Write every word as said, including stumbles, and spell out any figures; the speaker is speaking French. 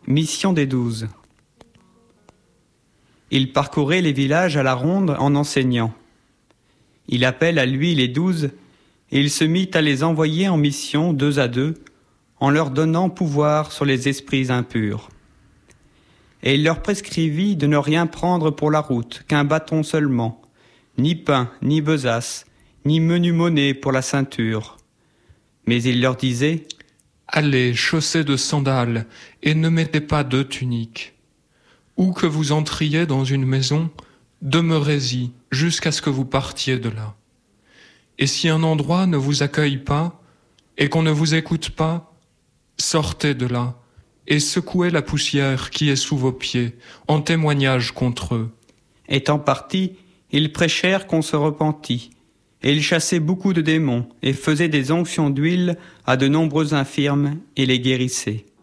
Mission des douze. Il parcourait les villages à la ronde en enseignant. Il appelle à lui les douze, et il se mit à les envoyer en mission deux à deux, en leur donnant pouvoir sur les esprits impurs. Et il leur prescrivit de ne rien prendre pour la route, qu'un bâton seulement, ni pain, ni besace, ni menu monnaie pour la ceinture. Mais il leur disait : Allez, chaussez de sandales, et ne mettez pas deux tuniques. Où que vous entriez dans une maison, demeurez-y jusqu'à ce que vous partiez de là. Et si un endroit ne vous accueille pas, et qu'on ne vous écoute pas, sortez de là, et secouez la poussière qui est sous vos pieds, en témoignage contre eux. Étant partis, ils prêchèrent qu'on se repentit, et ils chassaient beaucoup de démons, et faisaient des onctions d'huile à de nombreux infirmes, et les guérissaient.